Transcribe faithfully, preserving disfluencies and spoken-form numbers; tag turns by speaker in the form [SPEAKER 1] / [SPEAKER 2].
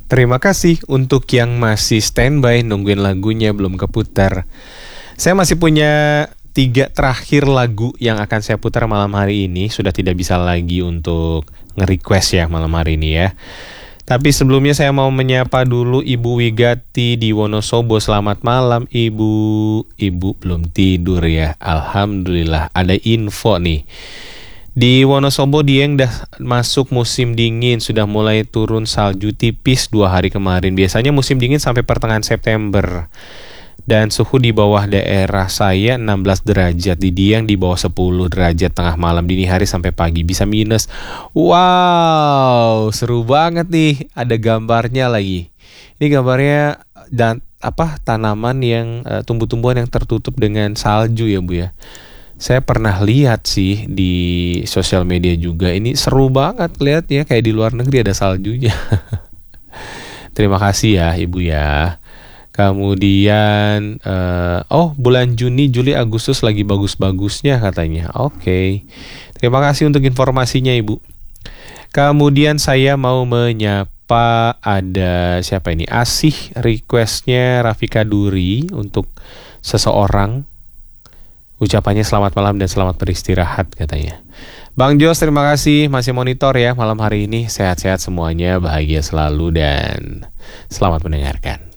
[SPEAKER 1] Terima kasih untuk yang masih standby nungguin lagunya belum keputar. Saya masih punya tiga terakhir lagu yang akan saya putar malam hari ini. Sudah tidak bisa lagi untuk nge-request ya malam hari ini ya. Tapi sebelumnya saya mau menyapa dulu Ibu Wigati di Wonosobo. Selamat malam Ibu. Ibu belum tidur ya. Alhamdulillah ada info nih. Di Wonosobo Dieng dah masuk musim dingin, sudah mulai turun salju tipis dua hari kemarin. Biasanya musim dingin sampai pertengahan September. Dan suhu di bawah daerah saya enam belas derajat, di Dieng di bawah sepuluh derajat tengah malam, dini hari sampai pagi bisa minus. Wow, seru banget nih. Ada gambarnya lagi. Ini gambarnya dan apa tanaman yang uh, tumbuh-tumbuhan yang tertutup dengan salju ya Bu ya. Saya pernah lihat sih di sosial media juga. Ini seru banget lihat ya, kayak di luar negeri ada saljunya. Terima kasih ya Ibu ya. Kemudian uh, oh bulan Juni, Juli, Agustus lagi bagus-bagusnya katanya. Oke. Okay. Terima kasih untuk informasinya Ibu. Kemudian saya mau menyapa ada siapa ini? Asih requestnya Rafika Duri untuk seseorang. Ucapannya selamat malam dan selamat beristirahat katanya. Bang Jos terima kasih masih monitor ya malam hari ini. Sehat-sehat semuanya, bahagia selalu dan selamat mendengarkan.